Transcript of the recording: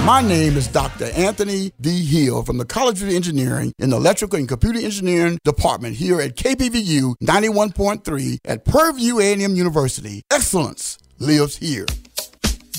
My name is Dr. Anthony D. Hill from the College of Engineering in the Electrical and Computer Engineering Department here at KPVU 91.3 at Prairie View A&M University. Excellence lives here.